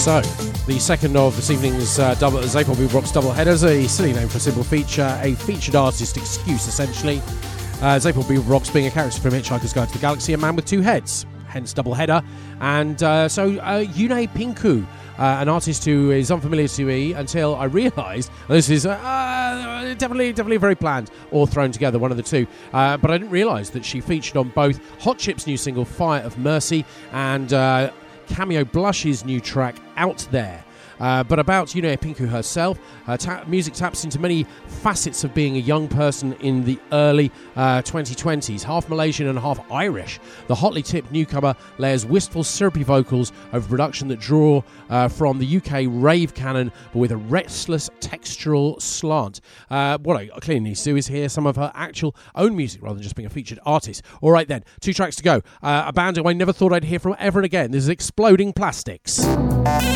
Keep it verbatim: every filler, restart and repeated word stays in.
So, the second of this evening's uh, double, Zapop Bebop Rocks double headers, a silly name for a simple feature, a featured artist excuse essentially. Uh, Zapop Bebop Rocks being a character from Hitchhiker's Guide to the Galaxy, a man with two heads, hence double header. And uh, so, uh, Yune Pinku, uh, an artist who is unfamiliar to me until I realised this is uh, definitely, definitely very planned or thrown together, one of the two. Uh, but I didn't realise that she featured on both Hot Chip's new single Fire of Mercy and Uh, Cameo Blush's new track Out There. Uh, but about Yune Pinku herself, her ta- music taps into many facets of being a young person in the early uh, twenty twenties, half Malaysian and half Irish. The hotly tipped newcomer layers wistful, syrupy vocals over production that draw uh, from the U K rave canon, but with a restless textural slant. Uh, what I clearly need to do is hear some of her actual own music rather than just being a featured artist. All right then, two tracks to go. Uh, a band who I never thought I'd hear from ever again. This is Exploding Plastics.